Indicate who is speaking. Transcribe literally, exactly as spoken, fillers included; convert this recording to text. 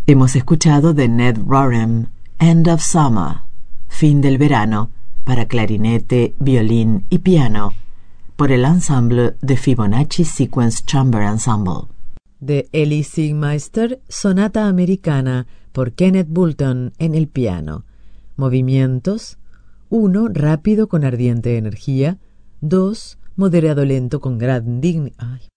Speaker 1: Hemos escuchado de Ned Rorem, End of Summer, Fin del verano, para clarinete, violín y piano, por el ensemble de Fibonacci Sequence Chamber Ensemble.
Speaker 2: De Elie Siegmeister, Sonata Americana, por Kenneth Boulton en el piano. Movimientos: uno. Rápido con ardiente energía. dos. Moderado lento con gran dignidad.